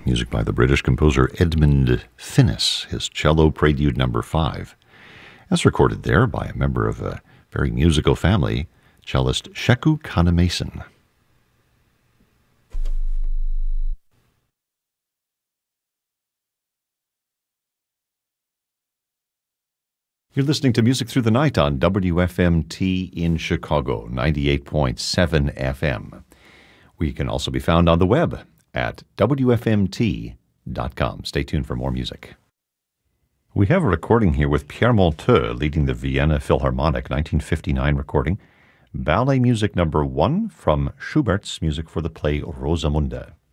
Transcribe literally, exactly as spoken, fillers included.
music by the British composer Edmund Finnis, his Cello Prelude number five. As recorded there by a member of a very musical family, cellist Sheku Kanemason. You're listening to Music Through the Night on W F M T in Chicago, ninety-eight point seven F M. We can also be found on the web at W F M T dot com. Stay tuned for more music. We have a recording here with Pierre Monteux leading the Vienna Philharmonic, nineteen fifty-nine recording, ballet music number one from Schubert's music for the play Rosamunde.